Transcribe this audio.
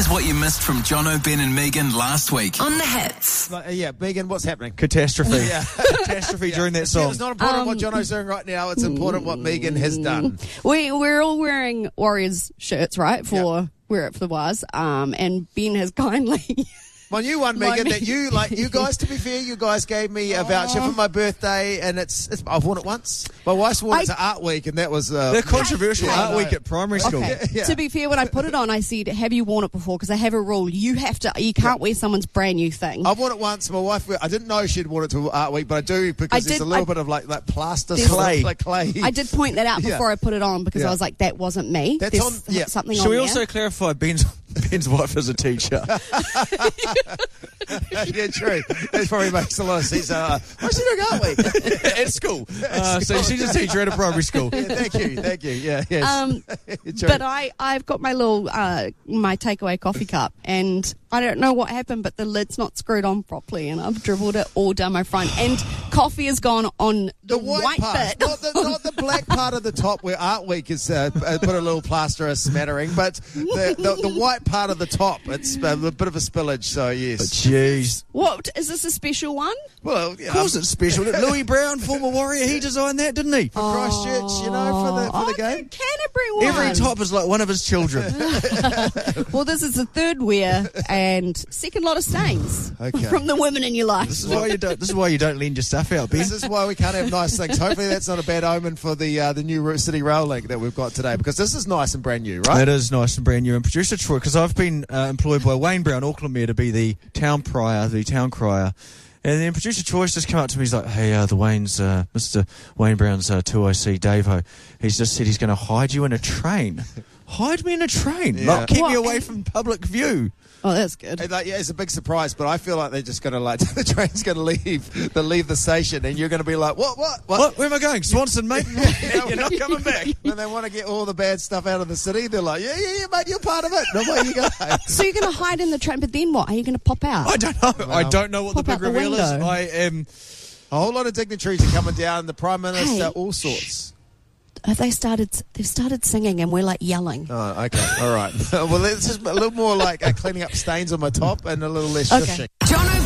Here's what you missed from Jono, Ben and Megan last week. On the hits. Yeah, Megan, what's happening? Catastrophe. Yeah. Catastrophe during that song. It's not important what Jono's doing right now. It's important what Megan has done. We're all wearing Warriors shirts, right? For Wear It for the Wires. And Ben has kindly... My new one, Megan, that you guys, to be fair, you guys gave me a voucher for my birthday, and I've worn it once. My wife's worn it to Art Week, and that was... They're controversial. Art Week at primary school. Okay. Yeah. To be fair, when I put it on, I said, have you worn it before? Because I have a rule. You can't wear someone's brand new thing. I've worn it once. My wife, I didn't know she'd worn it to Art Week, but I do because there's a little bit of like plaster clay. Like clay. I did point that out before I put it on because I was like, that wasn't me. That's There's something Should on we there. also clarify Ben's wife is a teacher? Yeah, true. That probably makes a lot of sense. What's she doing Art Week? At school. So she's a teacher at a primary school. Yeah, thank you. Yeah, yes. But I've got my little my takeaway coffee cup, and I don't know what happened, but the lid's not screwed on properly, and I've dribbled it all down my front, and coffee has gone on the white part, bit. not the black part of the top where Art Week is put a little plaster a smattering, but the white part of the top, it's a bit of a spillage. So yes. Jeez. What is this a special one? Well, Of course it's special. Louis Brown, former Warrior, he designed that, didn't he? For Christchurch, for the game. Canterbury one. Every top is like one of his children. Well, this is the third wear and second lot of stains from the women in your life. This is why you don't lend your stuff out, Ben. This is why we can't have nice things. Hopefully that's not a bad omen for the new City Rail link that we've got today, because this is nice and brand new, right? It is nice and brand new. And producer Troy, because I've been employed by Wayne Brown, Aucklandmere, to be the town crier. And then producer Troy's just come up to me. He's like, "Hey, Mr. Wayne Brown's 2IC Davo. He's just said he's going to hide you in a train. Hide me in a train. Yeah. Like, keep me away from public view." Oh, that's good. It's a big surprise, but I feel like they're just going to the train's going to leave. They'll leave the station, and you're going to be like, what? Where am I going? Swanson, mate. You're not coming back. When they want to get all the bad stuff out of the city, they're like, yeah, mate, you're part of it. No way you go. So you're going to hide in the train, but then what? Are you going to pop out? I don't know. I don't know what the Pop big out the reveal is. window. I am. A whole lot of dignitaries are coming down. The Prime Minister, all sorts. They've started singing, and we're like yelling. Oh, okay. All right. Well, it's just a little more like cleaning up stains on my top and a little less shushing. Jono,